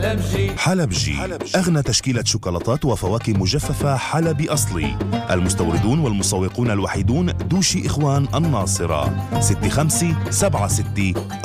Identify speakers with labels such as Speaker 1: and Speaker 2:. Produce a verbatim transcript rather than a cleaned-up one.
Speaker 1: حلبجي.
Speaker 2: حلبجي أغنى تشكيلة شوكولاتات وفواكه مجففة حلبي أصلي. المستوردون والمسوقون الوحيدون دوشي إخوان الناصرة. ستة خمسة سبعة ستة